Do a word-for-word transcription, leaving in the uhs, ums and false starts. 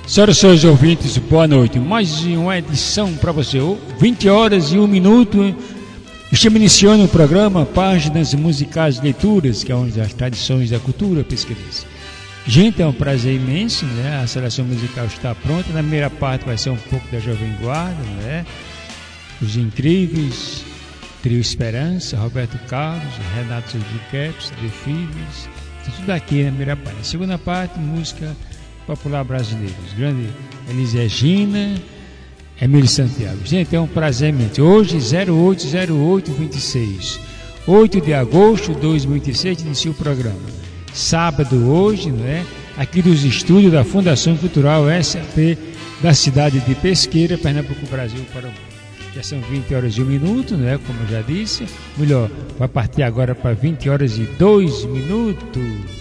Senhoras e senhores ouvintes, boa noite. Mais uma edição para você. vinte horas e um minuto. Estamos iniciando o programa Páginas Musicais Leituras, que é uma das tradições da cultura pesquisa. Gente, é um prazer imenso, né? A seleção musical está pronta. Na primeira parte vai ser um pouco da Jovem Guarda, né? Os Incríveis, Trio Esperança, Roberto Carlos, Renato Caps, The Filhos, tudo aqui na primeira parte. Na segunda parte, música popular brasileira. Grande Elis Regina, Emílio Santiago. Gente, é um prazer imenso. Hoje, zero oito zero oito vinte e seis, oito de agosto de dois mil e vinte e seis, inicia o programa. Sábado hoje, né? Aqui dos estúdios da Fundação Cultural S A P da cidade de Pesqueira, Pernambuco, Brasil, para o mundo. Já são vinte horas e um minuto, né? Como eu já disse. Melhor, vai partir agora para vinte horas e dois minutos.